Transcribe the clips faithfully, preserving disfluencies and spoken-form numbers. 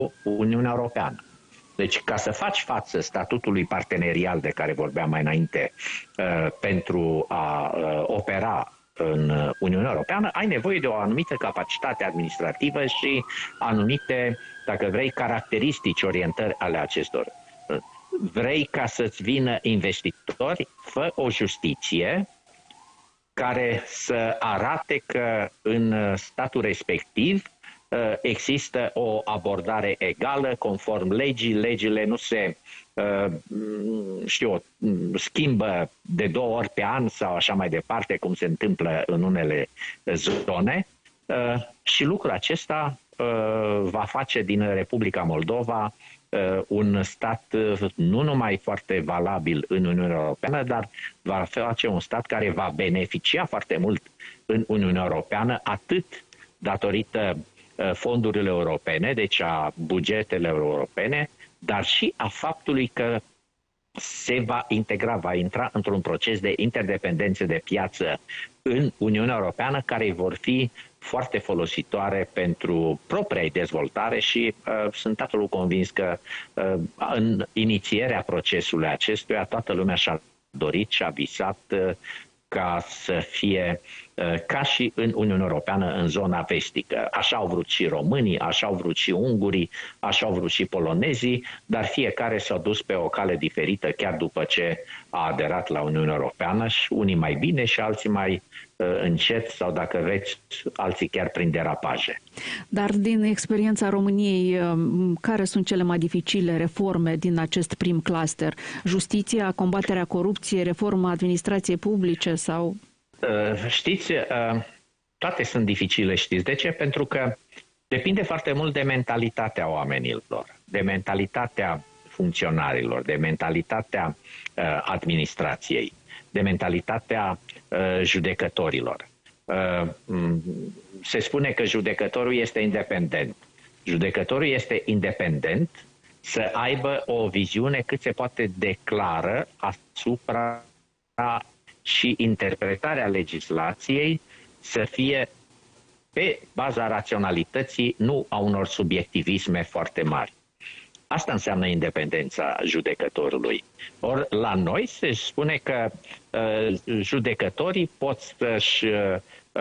Uniunea Europeană. Deci, ca să faci față statutului partenerial de care vorbeam mai înainte, uh, pentru a uh, opera în Uniunea Europeană, ai nevoie de o anumită capacitate administrativă și anumite, dacă vrei, caracteristici, orientări ale acestor. Vrei ca să-ți vină investitori, fă o justiție care să arate că în statul respectiv există o abordare egală, conform legii, legile nu se știu, schimbă de două ori pe an sau așa mai departe, cum se întâmplă în unele zone, și lucrul acesta va face din Republica Moldova un stat nu numai foarte valabil în Uniunea Europeană, dar va face un stat care va beneficia foarte mult în Uniunea Europeană, atât datorită fondurilor europene, deci a bugetelor europene, dar și a faptului că se va integra, va intra într-un proces de interdependență de piață în Uniunea Europeană, care vor fi foarte folositoare pentru propria dezvoltare și uh, sunt absolut convins că uh, în inițierea procesului acestuia toată lumea și-a dorit și a visat uh, ca să fie uh, ca și în Uniunea Europeană, în zona vestică. Așa au vrut și românii, așa au vrut și ungurii, așa au vrut și polonezii, dar fiecare s-a dus pe o cale diferită chiar după ce a aderat la Uniunea Europeană, și unii mai bine și alții mai uh, încet sau, dacă vreți, alții chiar prin derapaje. Dar din experiența României, care sunt cele mai dificile reforme din acest prim cluster? Justiția, combaterea corupției, reforma administrației publice sau... Știți, toate sunt dificile, știți de ce? Pentru că depinde foarte mult de mentalitatea oamenilor, de mentalitatea funcționarilor, de mentalitatea administrației, de mentalitatea judecătorilor. Se spune că judecătorul este independent. Judecătorul este independent să aibă o viziune cât se poate de clară asupra și interpretarea legislației să fie pe baza raționalității, nu a unor subiectivisme foarte mari. Asta înseamnă independența judecătorului. Ori la noi se spune că uh, judecătorii pot să-și uh,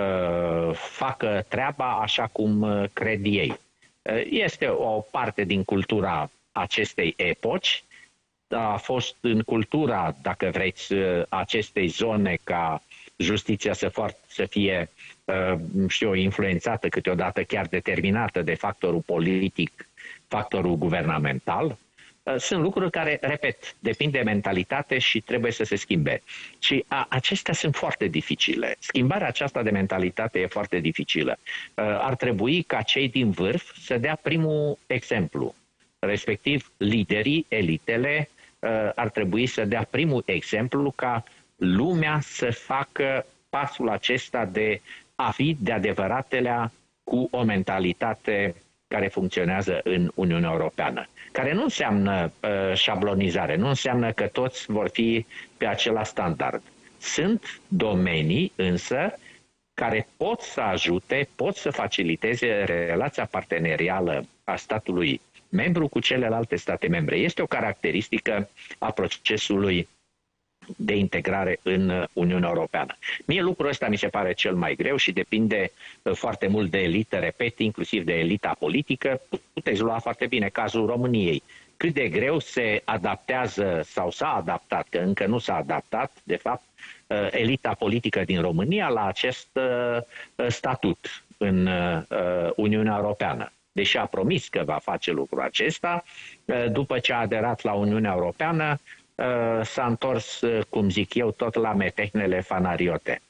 facă treaba așa cum uh, cred ei. Uh, este o parte din cultura acestei epoci. A fost în cultura, dacă vreți, uh, acestei zone ca justiția să, să fie uh, știu, influențată, câteodată chiar determinată de factorul politic, factorul guvernamental. Sunt lucruri care, repet, depind de mentalitate și trebuie să se schimbe. Și a, acestea sunt foarte dificile. Schimbarea aceasta de mentalitate e foarte dificilă. Ar trebui ca cei din vârf să dea primul exemplu. Respectiv, liderii, elitele, ar trebui să dea primul exemplu ca lumea să facă pasul acesta de a fi de adevăratelea cu o mentalitate care funcționează în Uniunea Europeană, care nu înseamnă uh, șablonizare, nu înseamnă că toți vor fi pe același standard. Sunt domenii însă care pot să ajute, pot să faciliteze relația partenerială a statului membru cu celelalte state membre. Este o caracteristică a procesului de integrare în Uniunea Europeană. Mie lucrul ăsta mi se pare cel mai greu și depinde foarte mult de elită, repet, inclusiv de elita politică. Puteți lua foarte bine cazul României. Cât de greu se adaptează sau s-a adaptat, că încă nu s-a adaptat, de fapt, elita politică din România la acest statut în Uniunea Europeană. Deși a promis că va face lucrul acesta, după ce a aderat la Uniunea Europeană, s-a întors, cum zic eu, tot la metehnele fanariote.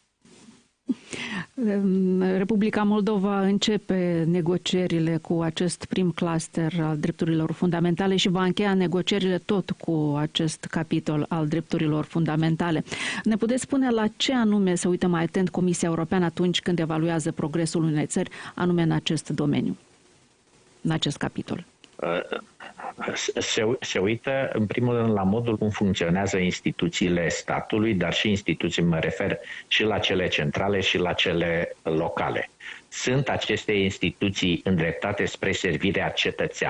Republica Moldova începe negocierile cu acest prim cluster al drepturilor fundamentale și va încheia negocierile tot cu acest capitol al drepturilor fundamentale. Ne puteți spune la ce anume se uită mai atent Comisia Europeană atunci când evaluează progresul unei țări, anume în acest domeniu, în acest capitol? Se, se uită în primul rând la modul cum funcționează instituțiile statului, dar și instituții, mă refer și la cele centrale și la cele locale. Sunt aceste instituții îndreptate spre servirea cetățeanului?